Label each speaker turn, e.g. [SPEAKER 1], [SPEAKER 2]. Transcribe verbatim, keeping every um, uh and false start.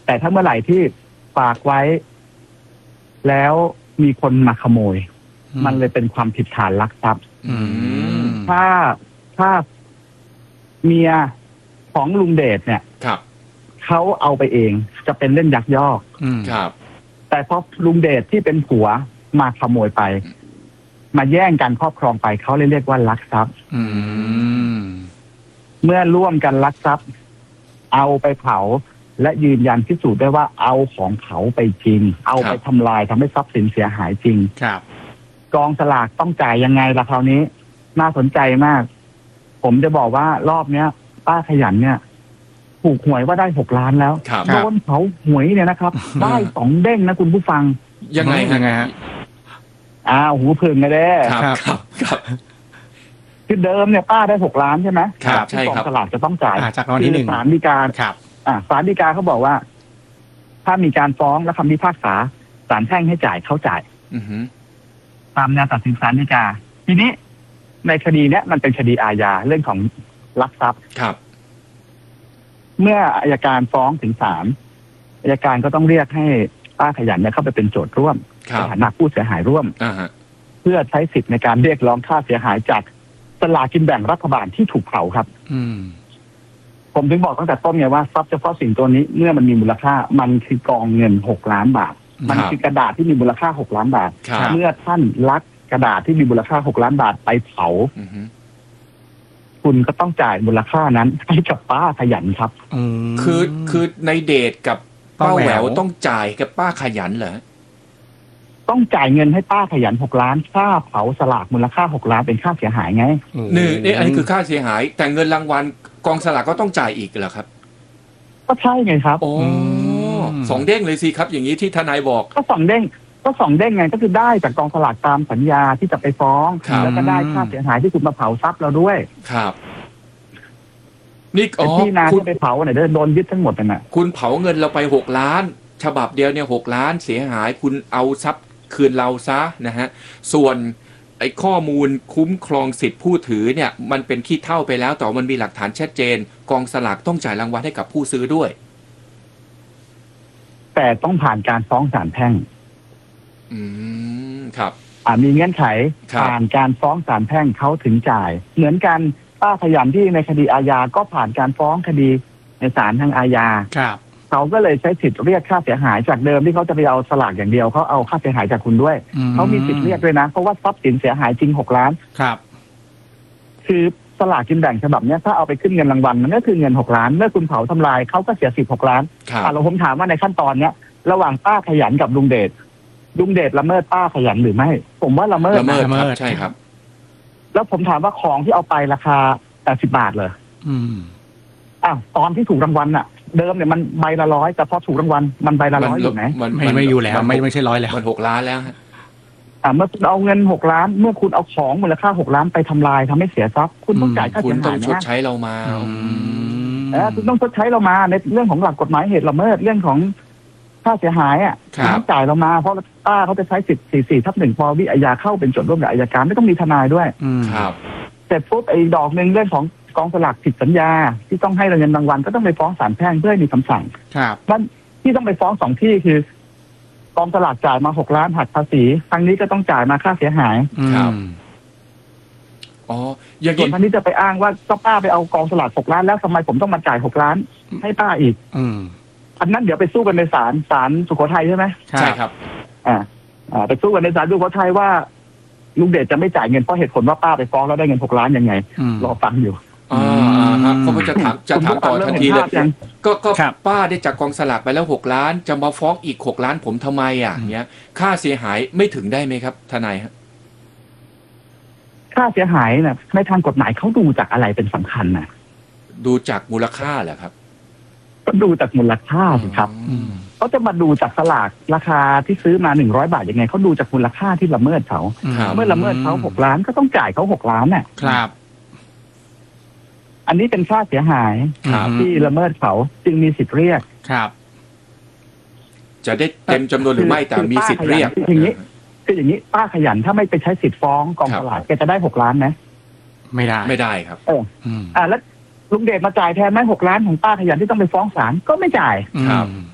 [SPEAKER 1] แต่ถ้าเมื่อไหร่ที่ฝากไว้แล้วมีคนมาขโมยมันเลยเป็นความผิดฐานลักทรัพย์ถ้าถ้าเมียของลุงเดชเนี่ย
[SPEAKER 2] ครับ
[SPEAKER 1] เขาเอาไปเองจะเป็นเล่นยักยอก
[SPEAKER 2] ครับ
[SPEAKER 1] แต่พอลุงเดชที่เป็นผัวมาขโมยไปมาแย่งการครอบครองไปเขาเลยเรียกว่าลักทรัพย์เมื่อร่วมกันลักทรัพย์เอาไปเผาและยืนยันพิสูจน์ได้ว่าเอาของเขาไปจริงเอาไปทำลายทำให้ทรัพย์สินเสียหายจริง
[SPEAKER 3] ครับ
[SPEAKER 1] กองสลากต้องจ่ายยังไงล่ะคราวนี้น่าสนใจมากผมจะบอกว่ารอบเนี้ยป้าขยันเนี่ยถูกหวยว่าได้หกล้านแล้วโดนเผาหวยเนี่ยนะครับได้สองเด้งนะคุณผู้ฟัง
[SPEAKER 2] ยังไงยังไงฮะ
[SPEAKER 1] อ้าวหูพึ่งเลยเด้
[SPEAKER 2] ครับครับครับ
[SPEAKER 1] คือเดิมเนี่ยป้าได้หกล้านใช่ไหม
[SPEAKER 2] ครับใช่ครับ
[SPEAKER 1] กองสลากจะต้องจ่าย
[SPEAKER 3] จากวันที่หนึ่ง
[SPEAKER 1] ศาลฎีกา
[SPEAKER 3] ครับ
[SPEAKER 1] อ่าศาลฎีกาเขาบอกว่าถ้ามีการฟ้องและคำพิพากษาศาลแพ่งให้จ่ายเขาจ่ายตามแนวตัดสินศาลฎีกาทีนี้ในคดีเนี้ยมันเป็นคดีอาญาเรื่องของลักทรัพย์
[SPEAKER 2] ครับ
[SPEAKER 1] เมื่ออัยการฟ้องถึงศาลอัยการก็ต้องเรียกให้ป้าขยันเนี่ยเข้าไปเป็นโจทย์ร่วมในฐานะผู้เสียหายร่วมเพื่อใช้สิทธิ์ในการเรียกร้องค่าเสียหายจากสลากกินแบ่งรัฐบาลที่ถูกเผาครับผมถึงบอกตั้งแต่ต้นไงว่าทรัพย์เฉพาะสิ่งตัวนี้เมื่อมันมีมูลค่ามันคือกองเงินหกล้านบาทมันคือกระดาษที่มีมูลค่าหกล้านบาทเมื่อท่านลักกระดาษที่มีมูลค่าหกล้านบาทไปเผาคุณก็ต้องจ่ายมูลค่านั้นให้กับป้าขยันครับ
[SPEAKER 2] คือคือในเดชกับป้าแหววต้องจ่ายกับป้าขยันเหรอ
[SPEAKER 1] ต้องจ่ายเงินให้ป้าขยันหกล้านค่าเผาสลากมูลค่าหกล้านเป็นค่าเสียหายไง
[SPEAKER 2] นี่นี่อันนี้คือค่าเสียหายแต่เงินรางวัลกองสลากก็ต้องจ่ายอีกเหรอครับ
[SPEAKER 1] ก็ใช่ไงครับ
[SPEAKER 2] โอ้สองเด้งเลยสิครับอย่างนี้ที่ทนายบอก
[SPEAKER 1] ก็สองเด้งก็สองเด้งไงก็คือได้จากกองสลากตามสัญญาที่จะไปฟ้องแล้วก็ได้ค่าเสียหายที่คุณมาเผาทรัพย์เราด้วย
[SPEAKER 2] ครับนี่
[SPEAKER 1] อ๋อที่นาที่ไปเผาเนี่ยโดนยึดทั้งหมดน่ะ
[SPEAKER 2] คุณเผาเงินเราไปหกล้านฉบับเดียวเนี่ยหกล้านเสียหายคุณเอาทรัพย์คืนเราซะนะฮะส่วนไอ้ข้อมูลคุ้มครองสิทธิ์ผู้ถือเนี่ยมันเป็นขี้เท่าไปแล้วแต่มันมีหลักฐานชัดเจนกองสลากต้องจ่ายรางวัลให้กับผู้ซื้อด้วย
[SPEAKER 1] แต่ต้องผ่านการฟ้องศาลแพ่ง
[SPEAKER 2] อืมครับ
[SPEAKER 1] อ่ามีเงื่อนไขผ่านการฟ้องศาลแพ่งเขาถึงจ่ายเหมือนกันป้าขยันที่ในคดีอาญาก็ผ่านการฟ้องคดีในศาลทางอาญา
[SPEAKER 3] ครับ
[SPEAKER 1] เขาก็เลยใช้สิทธิ์เรียกค่าเสียหายจากเดิมที่เขาจะไปเอาสลากอย่างเดียวเขาเอาค่าเสียหายจากคุณด้วยเขามีสิทธิ์เรียกด้วยนะเพราะว่าทรัพย์สินเสียหายจริงหกล้าน
[SPEAKER 3] ครับ
[SPEAKER 1] คือสลากกินแบ่งฉบับนี้ถ้าเอาไปขึ้นเงินรางวัลมันก็คือเงินหกล้านเมื่อคุณเผาทำลายเขาก็เสียสิบหกล้านอ่าเราผมถามว่าในขั้นตอนเนี้ยระหว่างป้าขยันกับลุงเดชลุงเดชละเมิดป้าขยันหรือไม่ผมว่าละเมิด
[SPEAKER 2] ละเมิดครับใช่ครับ
[SPEAKER 1] แล้วผมถามว่าของที่เอาไปราคาแปดสิบบาทเลย
[SPEAKER 3] อืม
[SPEAKER 1] อ้าวตอนที่ถูกรางวัลน่ะเดิมเนี่ยมันใบละร้อยแต่พอถูกรางวัลมันใบละร้อยอยู่ไหน
[SPEAKER 3] ไม่ไม่อยู่แล้วไม่ไม่ใช่ร้อยแล้ว
[SPEAKER 2] มันหกล้านแล้ว
[SPEAKER 1] อ่าเมื่อคุณเอาเงินหกล้านเมื่อคุณเอาของมูลค่าหกล้านไปทำลายทำให้เสียทรัพย์คุณต้องจ่ายค่าเสียหายนะ
[SPEAKER 2] คุณต้องชดใช้เรามา
[SPEAKER 1] เออคุณต้องชดใช้เรามาในเรื่องของหลักกฎหมายเหตุละเมิดเรื่องของค่าเสียหายอ่ะต้องจ่ายเรามาเพราะป้าเขาจะใช้สิทธิ์สี่สี่ทับหนึ่งพอวิอาญาเข้าเป็นโจทย์ร่วมกับอัยการไม่ต้องมีทนายด้วย
[SPEAKER 2] ครับ
[SPEAKER 1] เสร็จปุ๊บไอ้ดอกหนึ่งเรื่องของกองสลากผิดสัญญาที่ต้องให้เงินรางวัลก็ต้องไปฟ้องศาลแพ่งเพื่อให้มีคำสั่ง
[SPEAKER 3] ครับ
[SPEAKER 1] มันที่ต้องไปฟ้องสองที่คือกองสลากจ่ายมาหกล้านหักภาษีทางนี้ก็ต้องจ่ายมาค่าเสียหาย
[SPEAKER 2] ครับอ๋ออย่าง
[SPEAKER 1] ส่วนทางนี้จะไปอ้างว่าก็ป้าไปเอากองสลากหกล้านแล้วทำไมผมต้องมาจ่ายหกล้านให้ป้าอีก
[SPEAKER 3] อืม
[SPEAKER 1] อันนั้นเดี๋ยวไปสู้กันในศาลศาลสุโขทัยใช่ไหม
[SPEAKER 2] ใช่ครับ
[SPEAKER 1] อ่าอ่าไปสู้กันในศาลสุโขทัยว่าลุงเดชจะไม่จ่ายเงินเพราะเหตุผลว่าป้าไปฟ้องแล้วได้เงินหกล้านยังไงรอฟังอยู่
[SPEAKER 2] อ่าครับเขาก็จะถามจะถามต่อทันทีเลยก็ก็ป้าได้จากกองสลากไปแล้วหกล้านจะมาฟ้องอีกหกล้านผมทำไมอ่ะเนี้ยค่าเสียหายไม่ถึงได้ไหมครับทนายฮะ
[SPEAKER 1] ค่าเสียหายเนี่ยในทางกฎหมายเขาดูจากอะไรเป็นสำคัญนะ
[SPEAKER 2] ดูจากมูลค่าเหรอครับ
[SPEAKER 1] ก็ดูจากมูลค่าสิครับเขาจะมาดูจากสลากราคาที่ซื้อมาหนึ่งร้อยบาทยังไงเขาดูจากมูลค่าที่ละเมิดเขาเมื่อละเมิดเขาหกล้านก็ต้องจ่ายเขาหกล้านเนี่ย
[SPEAKER 3] ครับ
[SPEAKER 1] อันนี้เป็นค่าเสียหายที่ละเมิดเขาจึงมีสิทธิ์เรียก
[SPEAKER 3] ครับ
[SPEAKER 2] จะได้เต็มจำนวนหรือไม่แต่มีสิทธิ์เรียก
[SPEAKER 1] อย่างนี้คืออย่างนี้ป้าขยันถ้าไม่ไปใช้สิทธิ์ฟ้องกองสลากแกจะได้หกล้านไหม
[SPEAKER 3] ไม่ได้
[SPEAKER 2] ไม่ได้ครับ
[SPEAKER 1] เอออ่าแล้วลุงเดชมาจ่ายแทนไหมหกล้านของป้าขยันที่ต้องไปฟ้องศาลก็ไม่จ่าย
[SPEAKER 2] ครับ